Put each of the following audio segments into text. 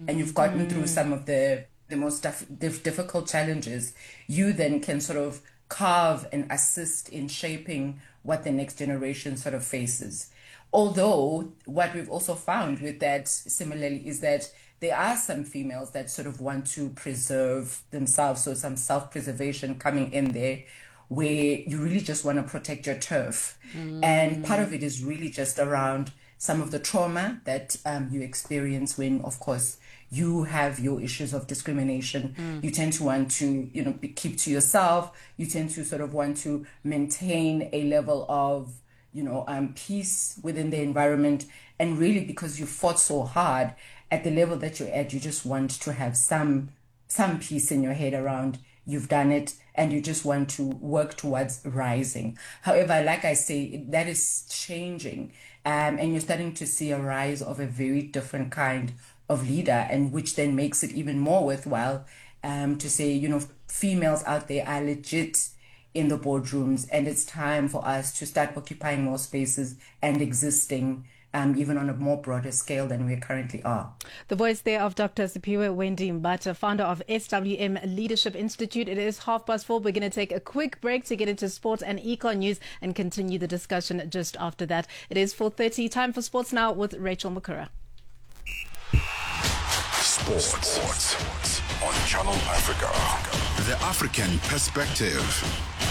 and you've gotten through some of the most difficult challenges, you then can sort of carve and assist in shaping what the next generation sort of faces. Although what we've also found with that similarly is that there are some females that sort of want to preserve themselves, so some self-preservation coming in there, where you really just want to protect your turf. And part of it is really just around some of the trauma that you experience when, of course, you have your issues of discrimination. You tend to want to, keep to yourself. You tend to sort of want to maintain a level of, peace within the environment. And really, because you fought so hard at the level that you're at, you just want to have some peace in your head around you've done it, and you just want to work towards rising. However, like I say, that is changing, and you're starting to see a rise of a very different kind of leader, and which then makes it even more worthwhile to say, females out there are legit in the boardrooms, and it's time for us to start occupying more spaces and existing even on a more broader scale than we currently are. The voice there of Dr. Siphiwe Wendy Mbatha, founder of SWM Leadership Institute. It is 4:30. We're going to take a quick break to get into sports and econ news and continue the discussion just after that. It is 4:30. Time for sports now with Rachel Makura. Sports on Channel Africa. The African perspective.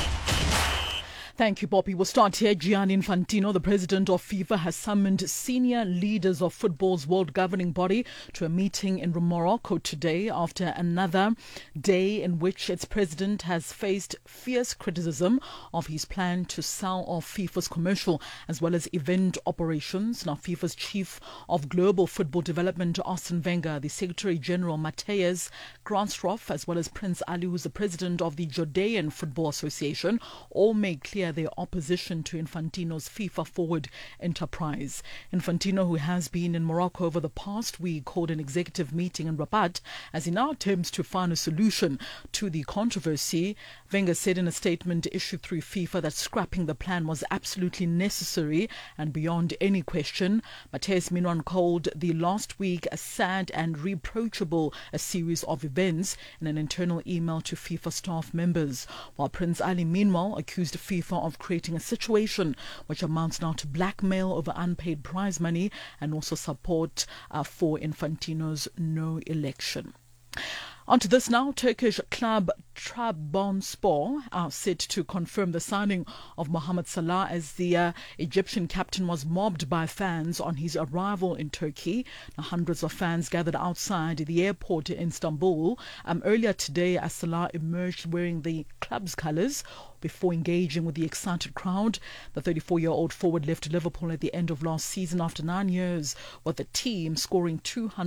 Thank you, Poppy. We'll start here. Gianni Infantino, the president of FIFA, has summoned senior leaders of football's world governing body to a meeting in Morocco today after another day in which its president has faced fierce criticism of his plan to sell off FIFA's commercial as well as event operations. Now, FIFA's chief of global football development, Arsene Wenger, the Secretary General, Matthias Granstroff, as well as Prince Ali, who's the president of the Jordan Football Association, all made clear their opposition to Infantino's FIFA Forward enterprise. Infantino, who has been in Morocco over the past week, called an executive meeting in Rabat as he now attempts to find a solution to the controversy. Wenger said in a statement issued through FIFA that scrapping the plan was absolutely necessary and beyond any question. Matthias Minwan called the last week a sad and reproachable a series of events in an internal email to FIFA staff members, while Prince Ali meanwhile accused FIFA of creating a situation which amounts now to blackmail over unpaid prize money and also support for Infantino's no election. On to this now. Turkish club Trabzonspor are set to confirm the signing of Mohamed Salah as the Egyptian captain was mobbed by fans on his arrival in Turkey. Now, hundreds of fans gathered outside the airport in Istanbul earlier today as Salah emerged wearing the club's colours. Before engaging with the excited crowd, the 34-year-old forward left Liverpool at the end of last season after 9 years, with the team scoring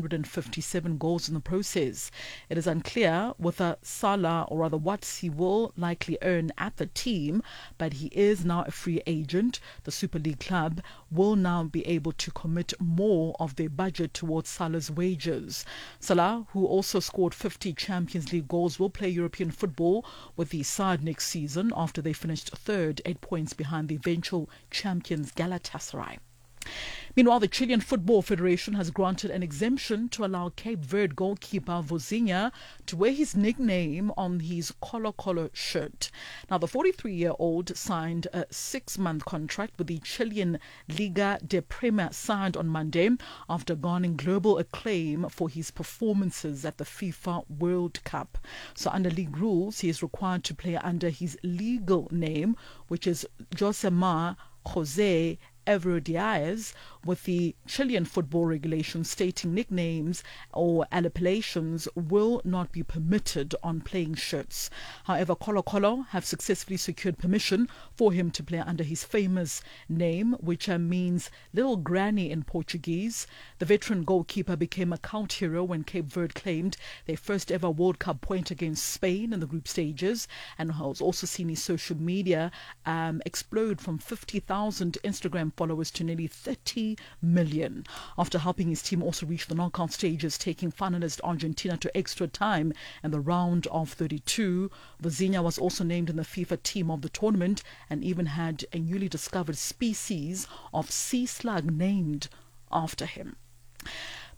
257 goals in the process. It is unclear whether Salah, or rather what he will likely earn at the team, but he is now a free agent. The Super League club will now be able to commit more of their budget towards Salah's wages. Salah, who also scored 50 Champions League goals, will play European football with the side next season after they finished third, 8 points behind the eventual champions Galatasaray. Meanwhile, the Chilean Football Federation has granted an exemption to allow Cape Verde goalkeeper Vozinha to wear his nickname on his Colo-Colo shirt. Now, the 43-year-old signed a 6-month contract with the Chilean Liga de Premier signed on Monday after garnering global acclaim for his performances at the FIFA World Cup. So under league rules, he is required to play under his legal name, which is Josemar Jose Evero Diaz, with the Chilean football regulations stating nicknames or appellations will not be permitted on playing shirts. However, Colo-Colo have successfully secured permission for him to play under his famous name, which means Little Granny in Portuguese. The veteran goalkeeper became a cult hero when Cape Verde claimed their first ever World Cup point against Spain in the group stages, and has also seen his social media explode from 50,000 Instagram followers to nearly 30 million. After helping his team also reach the knockout stages, taking finalist Argentina to extra time in the round of 32, Vozinha was also named in the FIFA team of the tournament and even had a newly discovered species of sea slug named after him.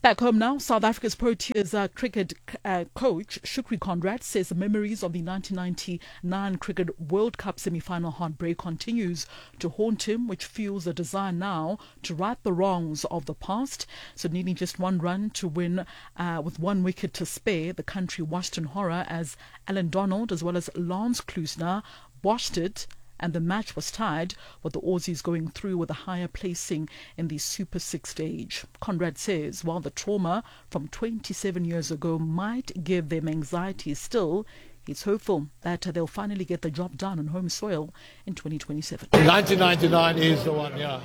Back home now, South Africa's Proteas cricket coach Shukri Conrad says the memories of the 1999 Cricket World Cup semi-final heartbreak continues to haunt him, which fuels a desire now to right the wrongs of the past. So needing just one run to win with one wicket to spare, the country watched in horror as Alan Donald as well as Lance Klusener botched it, and the match was tied, with the Aussies going through with a higher placing in the Super 6 stage. Conrad says while the trauma from 27 years ago might give them anxiety still, he's hopeful that they'll finally get the job done on home soil in 2027. 1999 is the one, yeah.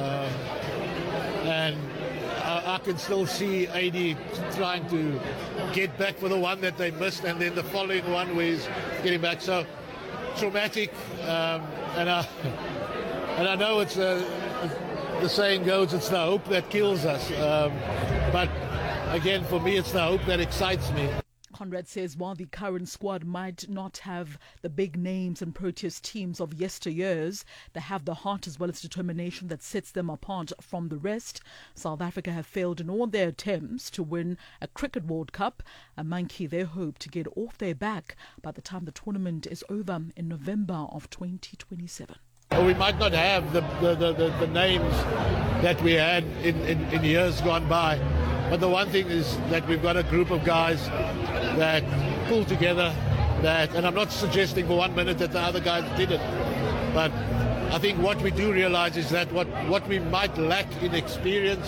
And I can still see AD trying to get back for the one that they missed, and then the following one where he's getting back. So traumatic, and I know it's the saying goes, it's the hope that kills us, but again, for me, it's the hope that excites me. Conrad says while the current squad might not have the big names and Proteas teams of yesteryears, they have the heart as well as determination that sets them apart from the rest. South Africa have failed in all their attempts to win a Cricket World Cup, a monkey they hope to get off their back by the time the tournament is over in November of 2027. We might not have the names that we had in years gone by, but the one thing is that we've got a group of guys that pull together, and I'm not suggesting for 1 minute that the other guys didn't, but I think what we do realize is that what we might lack in experience,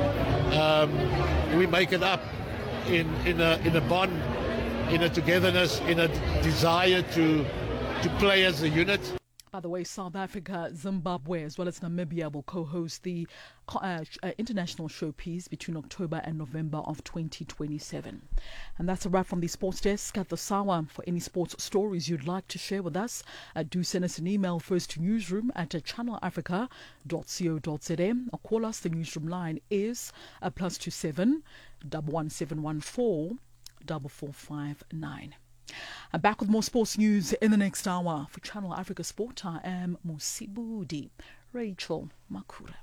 we make it up in a bond, in a togetherness, in a desire to play as a unit. By the way, South Africa, Zimbabwe, as well as Namibia will co-host the international showpiece between October and November of 2027. And that's a wrap from the Sports Desk at this hour. For any sports stories you'd like to share with us, do send us an email first to newsroom@channelafrica.co.za or call us. The newsroom line is +27 11714 4459. I'm back with more sports news in the next hour. For Channel Africa Sport, I am Musibudi Rachel Makura.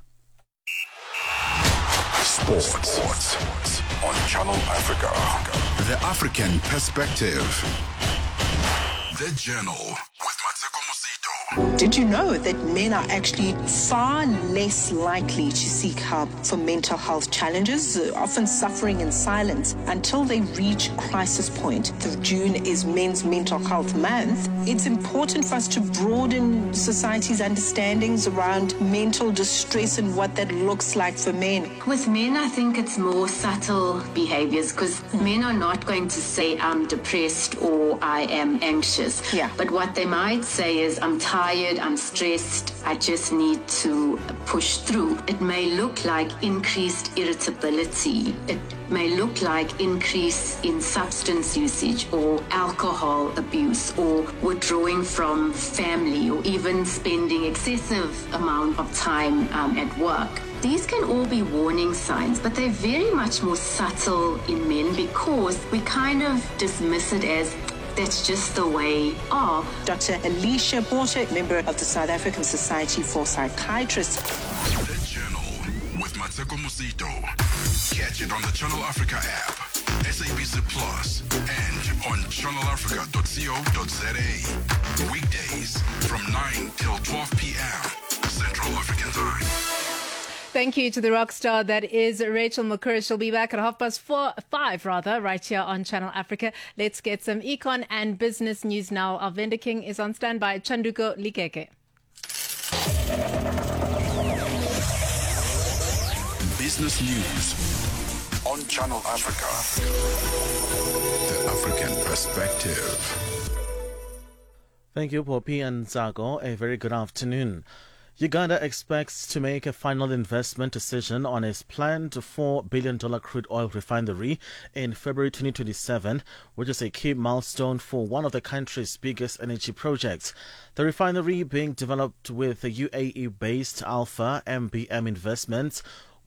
Sports on Channel Africa. The African Perspective. The Journal with Mateko Musito. Did you know that men are actually far less likely to seek help for mental health challenges, often suffering in silence until they reach crisis point? June is Men's Mental Health Month. It's important for us to broaden society's understandings around mental distress and what that looks like for men. With men, I think it's more subtle behaviors, because men are not going to say, I'm depressed or I am anxious. Yeah. But what they might say is, I'm tired, I'm stressed, I just need to push through. It may look like increased irritability. It may look like increase in substance usage or alcohol abuse or withdrawing from family or even spending excessive amount of time at work. These can all be warning signs, but they're very much more subtle in men because we kind of dismiss it as that's just the way of. Dr. Alicia Porter, member of the South African Society for Psychiatrists. The Journal with Mateko Musito. Catch it on the Channel Africa app, SABC Plus, and on channelafrica.co.za. Weekdays from 9 till 12 p.m. Central African Time. Thank you to the rock star that is Rachel Makura. She'll be back at 5:05 right here on Channel Africa. Let's get some econ and business news now. Our vendor king is on standby, Chanduko Likeke. Business news on Channel Africa. The African Perspective. Thank you, Poppy and Zago. A very good afternoon. Uganda expects to make a final investment decision on its planned $4 billion crude oil refinery in February 2027, which is a key milestone for one of the country's biggest energy projects. The refinery, being developed with the UAE-based Alpha MBM Investments,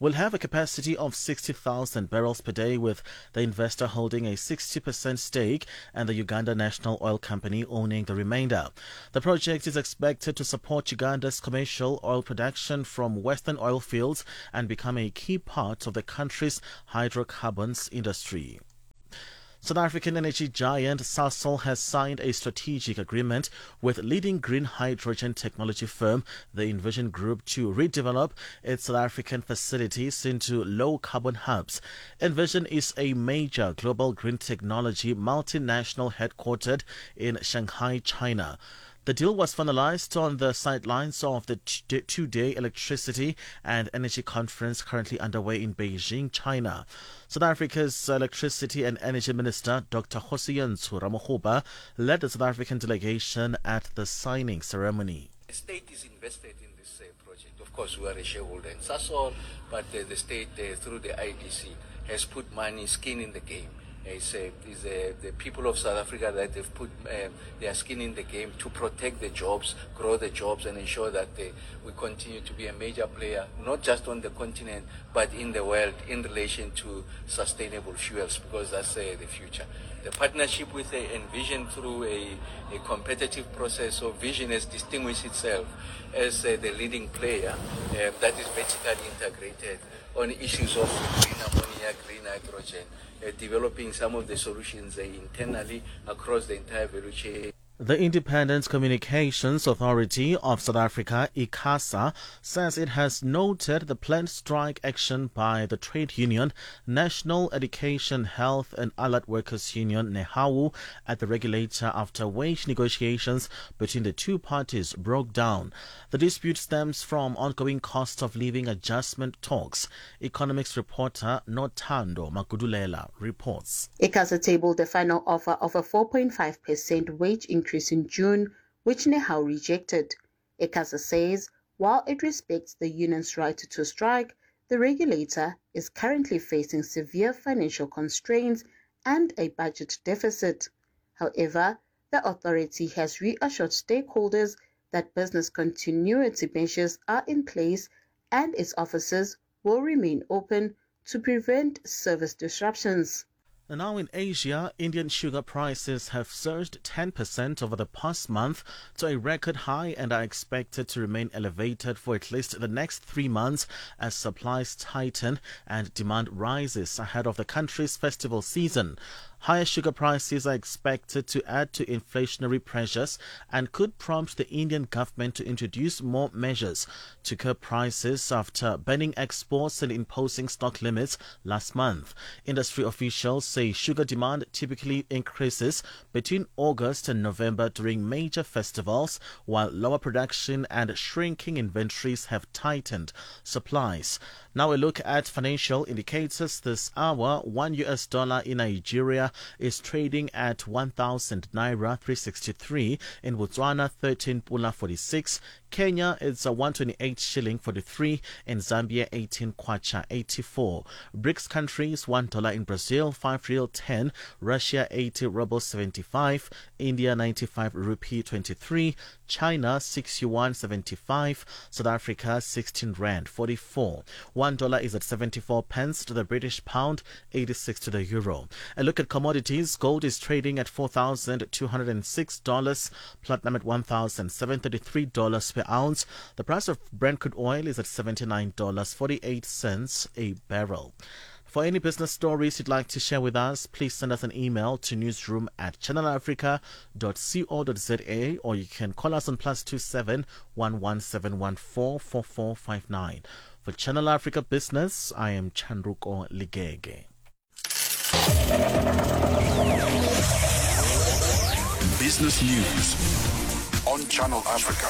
will have a capacity of 60,000 barrels per day, with the investor holding a 60% stake and the Uganda National Oil Company owning the remainder. The project is expected to support Uganda's commercial oil production from western oil fields and become a key part of the country's hydrocarbons industry. South African energy giant Sasol has signed a strategic agreement with leading green hydrogen technology firm, the Envision Group, to redevelop its South African facilities into low-carbon hubs. Envision is a major global green technology multinational headquartered in Shanghai, China. The deal was finalized on the sidelines of the two-day electricity and energy conference currently underway in Beijing, China. South Africa's Electricity and Energy Minister, Dr. Kgosientsho Ramokgopa, led the South African delegation at the signing ceremony. The state is invested in this project. Of course, we are a shareholder in Sasol, but the state, through the IDC, has put money, skin in the game. It's the people of South Africa that they've put their skin in the game to protect the jobs, grow the jobs, and ensure that we continue to be a major player, not just on the continent, but in the world in relation to sustainable fuels, because that's the future. The partnership with Envision through a competitive process, so Vision has distinguished itself as the leading player that is vertically integrated on issues of green ammonia, green nitrogen, developing some of the solutions internally across the entire value chain. The Independent Communications Authority of South Africa, ICASA, says it has noted the planned strike action by the trade union National Education, Health and Allied Workers Union, NEHAWU, at the regulator after wage negotiations between the two parties broke down. The dispute stems from ongoing cost of living adjustment talks. Economics reporter Nothando Magudulela reports. ICASA tabled the final offer of a 4.5% wage increase in June, which NEHAWU rejected. ICASA says while it respects the union's right to strike, the regulator is currently facing severe financial constraints and a budget deficit. However, the authority has reassured stakeholders that business continuity measures are in place and its offices will remain open to prevent service disruptions. And now in Asia, Indian sugar prices have surged 10% over the past month to a record high and are expected to remain elevated for at least the next 3 months as supplies tighten and demand rises ahead of the country's festival season. Higher sugar prices are expected to add to inflationary pressures and could prompt the Indian government to introduce more measures to curb prices after banning exports and imposing stock limits last month. Industry officials say sugar demand typically increases between August and November during major festivals, while lower production and shrinking inventories have tightened supplies. Now a look at financial indicators this hour. $1 in Nigeria is trading at 1,000 Naira 363. In Botswana, 13 Pula 46. Kenya is 128 shilling 43. In Zambia, 18 Kwacha 84. BRICS countries, $1 in Brazil, 5 Real 10. Russia, 80 Ruble 75. India, 95 Rupee 23. China, 6 Yuan 75. South Africa, 16 Rand 44. $1 is at 74 pence to the British pound, 86 to the euro. A look at commodities. Gold is trading at $4,206. Platinum at $1,733 per ounce. The price of Brent crude oil is at $79.48 a barrel. For any business stories you'd like to share with us, please send us an email to newsroom@channelafrica.co.za, or you can call us on +27 11714 4459. For Channel Africa Business, I am Chandruko Ligege. Business News on Channel Africa.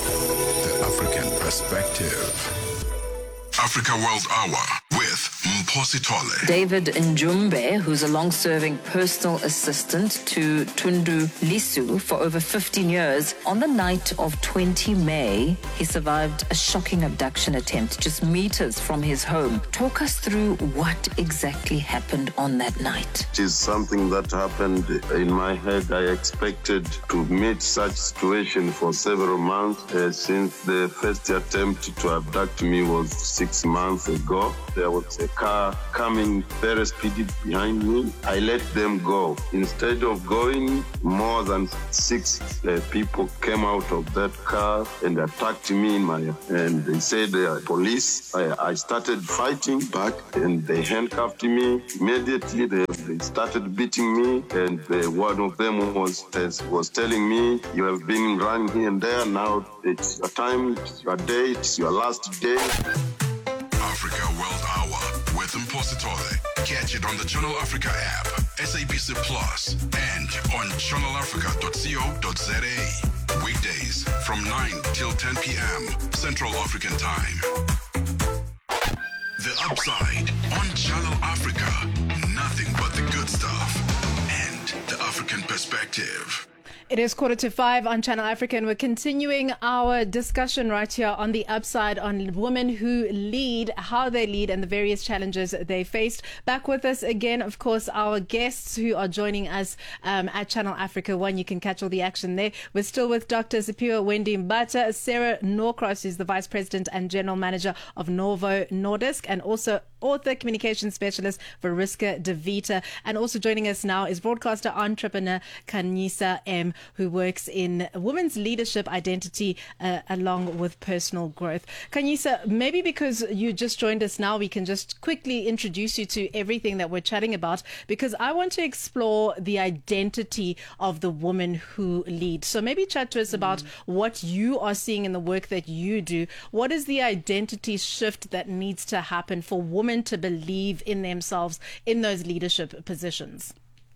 The African Perspective. Africa World Hour with Mpho Mpositole. David Njumbe, who's a long-serving personal assistant to Tundu Lisu for over 15 years, on the night of 20 May, he survived a shocking abduction attempt just meters from his home. Talk us through what exactly happened on that night. It is something that happened in my head. I expected to meet such situation for several months since the first attempt to abduct me was 6 months ago. There was a car coming very speedy behind me. I let them go. Instead of going, more than 6 people came out of that car and attacked me and they said they are police. I started fighting back and they handcuffed me. Immediately they started beating me, and one of them was telling me, "You have been running here and there. Now it's your time, it's your day, it's your last day." Africa World Hour with Mpositole. Catch it on the Channel Africa app, SABC Plus, and on channelafrica.co.za. Weekdays from 9 till 10 p.m. Central African Time. The Upside on Channel Africa. Nothing but the good stuff and the African perspective. It is 4:45 on Channel Africa, and we're continuing our discussion right here on The Upside on women who lead, how they lead, and the various challenges they faced. Back with us again, of course, our guests who are joining us at Channel Africa 1. You can catch all the action there. We're still with Dr. Siphiwe Wendy Mbata, Sarah Norcross, who's the Vice President and General Manager of Novo Nordisk, and also author, communication specialist Veriska De Vita. And also joining us now is broadcaster, entrepreneur Khanyisa M, who works in women's leadership identity along with personal growth. Khanyisa, maybe because you just joined us now, we can just quickly introduce you to everything that we're chatting about, because I want to explore the identity of the woman who leads. So maybe chat to us about what you are seeing in the work that you do. What is the identity shift that needs to happen for women to believe in themselves in those leadership positions?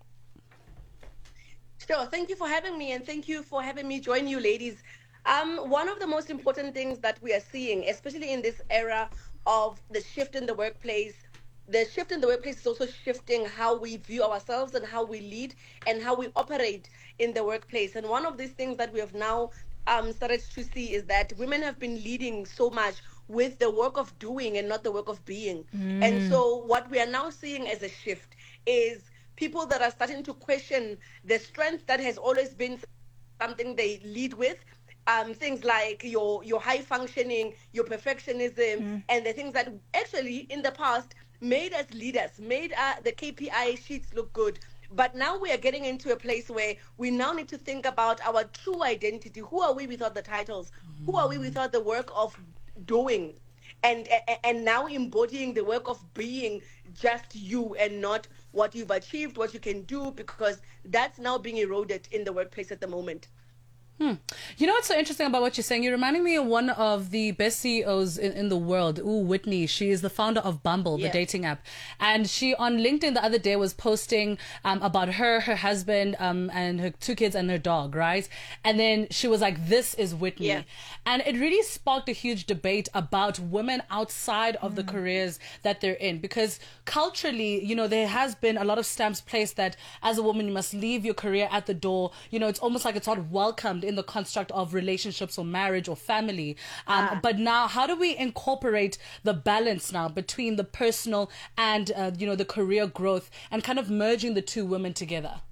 Sure. Thank you for having me, and thank you for having me join you, ladies. One of the most important things that we are seeing, especially in this era of the shift in the workplace is also shifting how we view ourselves and how we lead and how we operate in the workplace. And one of these things that we have now started to see is that women have been leading so much with the work of doing and not the work of being. And so what we are now seeing as a shift is people that are starting to question the strength that has always been something they lead with, things like your high functioning, your perfectionism, and the things that actually in the past made us leaders, made the KPI sheets look good. But now we are getting into a place where we now need to think about our true identity. Who are we without the titles? Who are we without the work of doing? And now embodying the work of being just you and not what you've achieved, what you can do, because that's now being eroded in the workplace at the moment. You know what's so interesting about what you're saying? You're reminding me of one of the best CEOs in the world, Whitney. She is the founder of Bumble, the dating app. And she on LinkedIn the other day was posting about her husband, and her 2 kids and her dog, right? And then she was like, "This is Whitney." Yeah. And it really sparked a huge debate about women outside of the careers that they're in. Because culturally, you know, there has been a lot of stamps placed that as a woman, you must leave your career at the door. You know, it's almost like it's not welcomed in the construct of relationships or marriage or family. But now, how do we incorporate the balance now between the personal and, the career growth and kind of merging the two women together?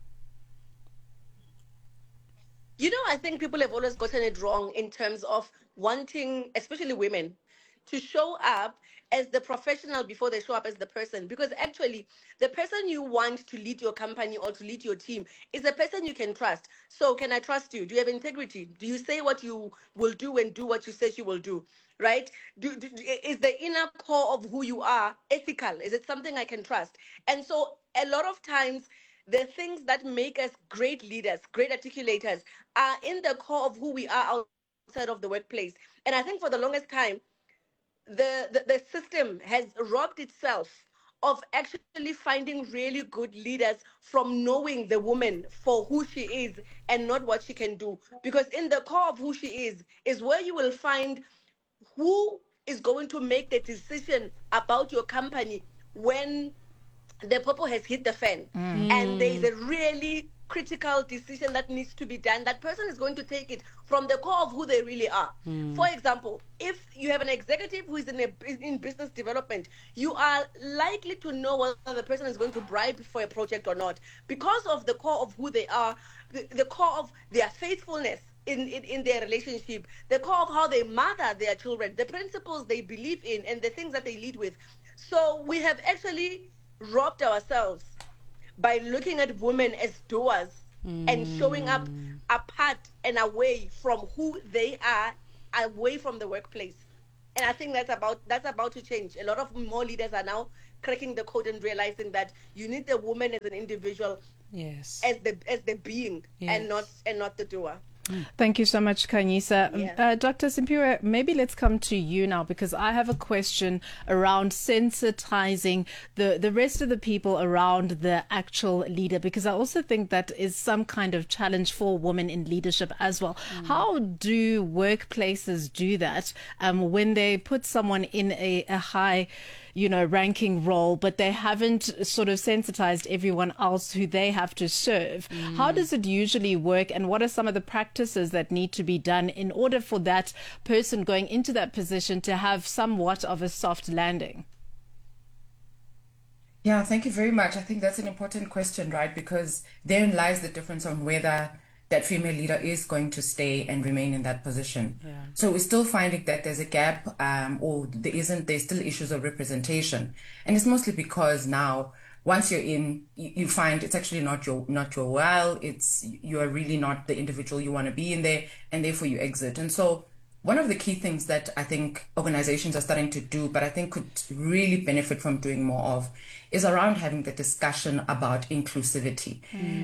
You know, I think people have always gotten it wrong in terms of wanting, especially women, to show up as the professional before they show up as the person. Because actually, the person you want to lead your company or to lead your team is a person you can trust. So can I trust you? Do you have integrity? Do you say what you will do and do what you say you will do? Right? Is the inner core of who you are ethical? Is it something I can trust? And so a lot of times, the things that make us great leaders, great articulators, are in the core of who we are outside of the workplace. And I think for the longest time, the system has robbed itself of actually finding really good leaders from knowing the woman for who she is and not what she can do. Because in the core of who she is where you will find who is going to make the decision about your company, when the popo has hit the fan and there's a really critical decision that needs to be done, that person is going to take it from the core of who they really are. For example, if you have an executive who is in business development, you are likely to know whether the person is going to bribe for a project or not, because of the core of who they are, the core of their faithfulness in their relationship, the core of how they mother their children, the principles they believe in, and the things that they lead with. So we have actually robbed ourselves by looking at women as doers and showing up apart and away from who they are, away from the workplace. And I think that's about to change. A lot of more leaders are now cracking the code and realizing that you need the woman as an individual, yes, as the being, yes, and not the doer. Thank you so much, Khanyisa. Dr. Simpiwe, maybe let's come to you now, because I have a question around sensitizing the rest of the people around the actual leader, because I also think that is some kind of challenge for women in leadership as well. How do workplaces do that when they put someone in a high ranking role, but they haven't sort of sensitized everyone else who they have to serve? How does it usually work, and what are some of the practices that need to be done in order for that person going into that position to have somewhat of a soft landing? Yeah, thank you very much. I think that's an important question, right? Because therein lies the difference on whether that female leader is going to stay and remain in that position. Yeah. So we're still finding that there's a gap, or there's still issues of representation. And it's mostly because now, once you're in, you find it's actually not your while. You are really not the individual you want to be in there, and therefore you exit. And so one of the key things that I think organizations are starting to do, but I think could really benefit from doing more of, is around having the discussion about inclusivity.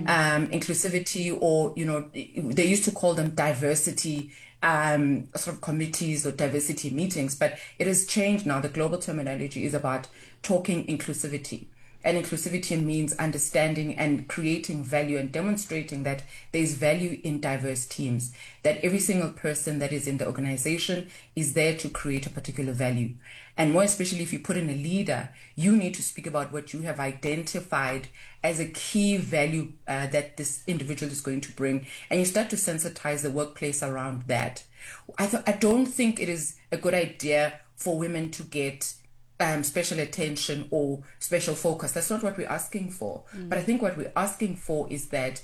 Inclusivity, or, they used to call them diversity sort of committees or diversity meetings, but it has changed now. The global terminology is about talking inclusivity. And inclusivity means understanding and creating value and demonstrating that there's value in diverse teams, that every single person that is in the organization is there to create a particular value. And more especially if you put in a leader, you need to speak about what you have identified as a key value that this individual is going to bring. And you start to sensitize the workplace around that. I don't think it is a good idea for women to get special attention or special focus. That's not what we're asking for. But I think what we're asking for is that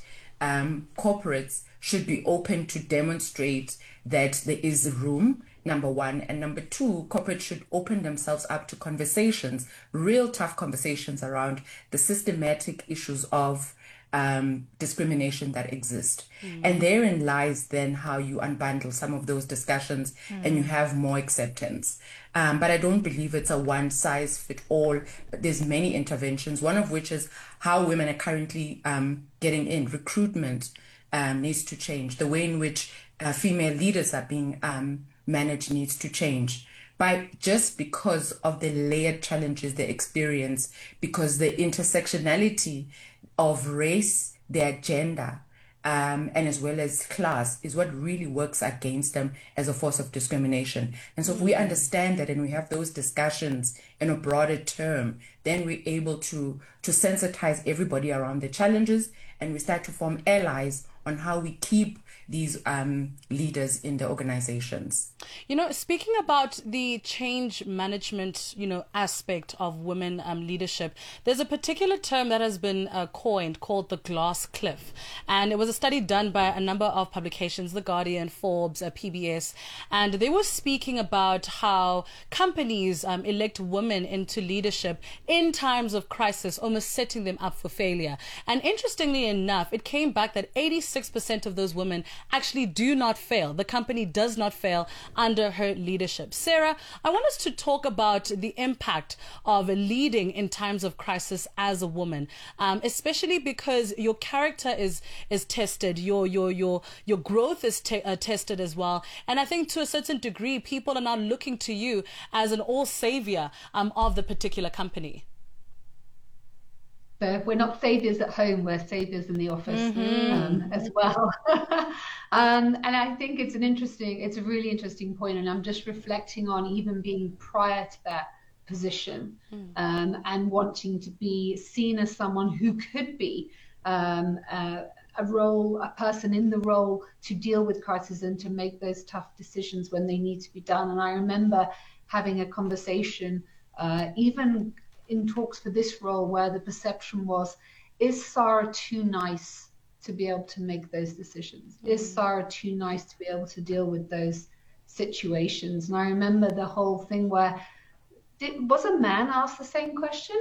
corporates should be open to demonstrate that there is room, number one. And number two, corporates should open themselves up to conversations, real tough conversations around the systematic issues of discrimination that exist. And therein lies then how you unbundle some of those discussions and you have more acceptance. But I don't believe it's a one size fit all. There's many interventions, one of which is how women are currently getting in. Recruitment needs to change. The way in which female leaders are being managed needs to change. Just because of the layered challenges they experience, because the intersectionality of race, their gender, and as well as class is what really works against them as a force of discrimination. And so if we understand that and we have those discussions in a broader term, then we're able to sensitize everybody around the challenges, and we start to form allies on how we keep these leaders in the organizations. Speaking about the change management, aspect of women leadership, there's a particular term that has been coined called the glass cliff. And it was a study done by a number of publications, The Guardian, Forbes, PBS, and they were speaking about how companies elect women into leadership in times of crisis, almost setting them up for failure. And interestingly enough, it came back that 86% of those women actually do not fail. The company does not fail under her leadership. Sarah, I want us to talk about the impact of leading in times of crisis as a woman, especially because your character is tested, your growth is tested as well. And I think to a certain degree, people are now looking to you as an all savior of the particular company. So if we're not saviors at home, we're saviors in the office as well. And I think it's a really interesting point. And I'm just reflecting on even being prior to that position, and wanting to be seen as someone who could be a person in the role to deal with crisis and to make those tough decisions when they need to be done. And I remember having a conversation, even in talks for this role, where the perception was, is Sarah too nice to be able to make those decisions? Is Sarah too nice to be able to deal with those situations? And I remember the whole thing where, was a man asked the same question?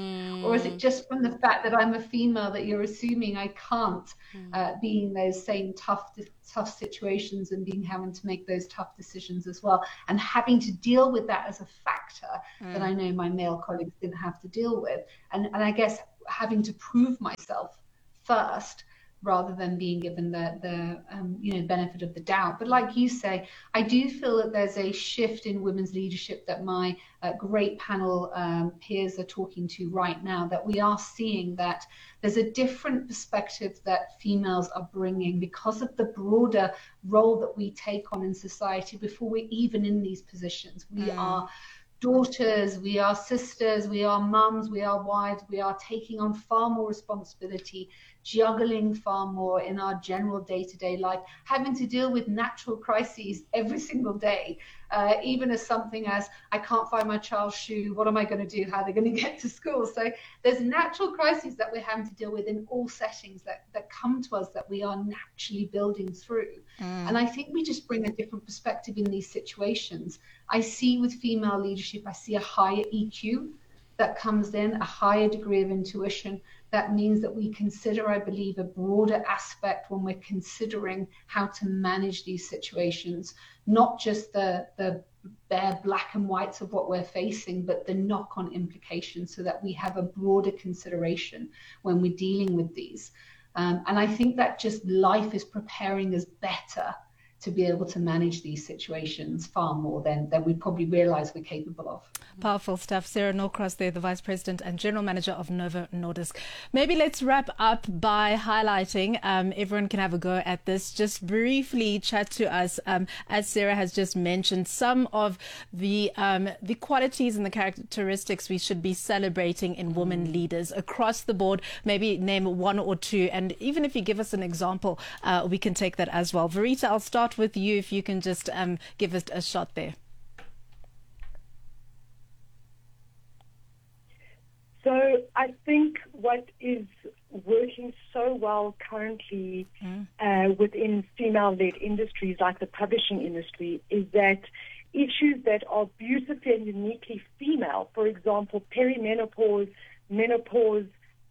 Or is it just from the fact that I'm a female that you're assuming I can't be in those same tough situations and having to make those tough decisions as well, and having to deal with that as a factor that I know my male colleagues didn't have to deal with, and I guess having to prove myself first rather than being given the benefit of the doubt. But like you say, I do feel that there's a shift in women's leadership that my great panel peers are talking to right now, that we are seeing that there's a different perspective that females are bringing because of the broader role that we take on in society before we're even in these positions. We are daughters, we are sisters, we are mums, we are wives, we are taking on far more responsibility, juggling far more in our general day-to-day life, having to deal with natural crises every single day, even as something as, I can't find my child's shoe, what am I going to do, how are they going to get to school? So there's natural crises that we're having to deal with in all settings that come to us, that we are naturally building through. And I think we just bring a different perspective in these situations. I see with female leadership, I see a higher EQ that comes in, a higher degree of intuition. That means that we consider, I believe, a broader aspect when we're considering how to manage these situations, not just the bare black and whites of what we're facing, but the knock-on implications, so that we have a broader consideration when we're dealing with these. And I think that just life is preparing us better to be able to manage these situations far more than we probably realize we're capable of. Powerful stuff. Sarah Norcross there, the Vice President and General Manager of Novo Nordisk. Maybe let's wrap up by highlighting, everyone can have a go at this, just briefly chat to us, as Sarah has just mentioned, some of the qualities and the characteristics we should be celebrating in women leaders across the board. Maybe name one or two, and even if you give us an example, we can take that as well. Verita, I'll start with you, if you can just give us a shot there. So I think what is working so well currently within female-led industries like the publishing industry is that issues that are beautifully and uniquely female, for example, perimenopause, menopause,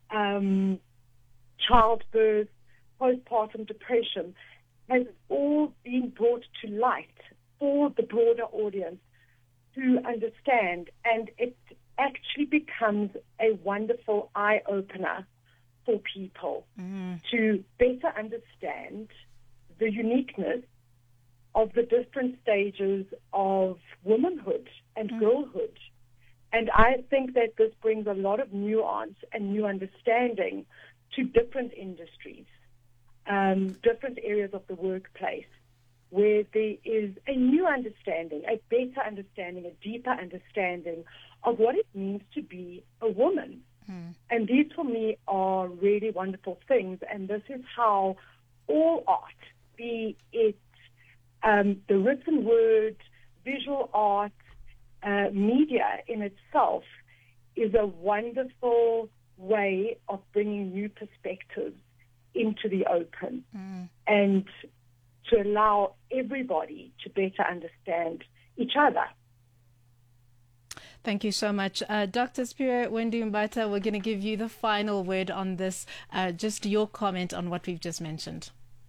childbirth, postpartum depression, has all been brought to light for the broader audience to understand, and it actually becomes a wonderful eye-opener for people to better understand the uniqueness of the different stages of womanhood and girlhood. And I think that this brings a lot of nuance and new understanding to different industries, different areas of the workplace, where there is a new understanding, a better understanding, a deeper understanding of what it means to be a woman. And these, for me, are really wonderful things. And this is how all art, be it the written word, visual art, media in itself, is a wonderful way of bringing new perspectives into the open and to allow everybody to better understand each other. Thank you so much. Dr. Siphiwe Wendy Mbatha, we're going to give you the final word on this. Just your comment on what we've just mentioned.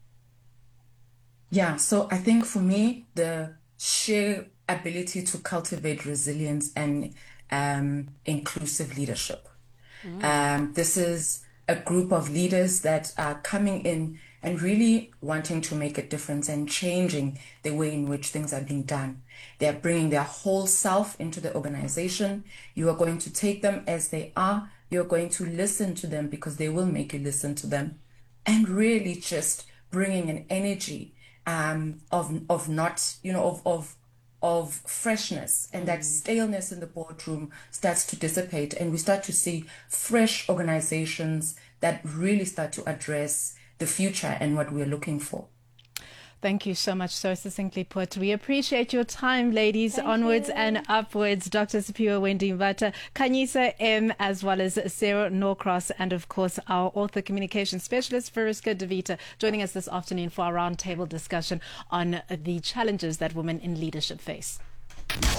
Yeah, so I think for me, the sheer ability to cultivate resilience and inclusive leadership. This is a group of leaders that are coming in and really wanting to make a difference and changing the way in which things are being done. They're bringing their whole self into the organization. You are going to take them as they are. You're going to listen to them because they will make you listen to them. And really just bringing an energy of not, of freshness, and that staleness in the boardroom starts to dissipate, and we start to see fresh organizations that really start to address the future and what we're looking for. Thank you so much, so succinctly put. We appreciate your time, ladies. Onwards and upwards. Dr. Siphiwe Wendy Mbatha, Khanyisa M, as well as Sarah Norcross, and of course our author communication specialist, Veriska Devita, joining us this afternoon for our roundtable discussion on the challenges that women in leadership face.